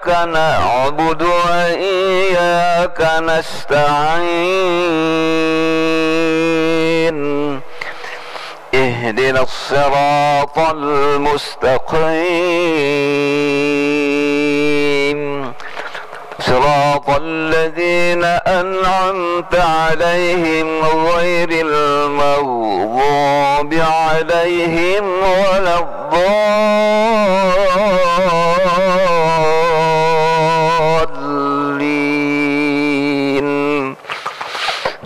إياك نعبد وإياك نستعين اهدنا الصراط المستقيم صراط الذين أنعمت عليهم غير المغضوب عليهم ولا الضالين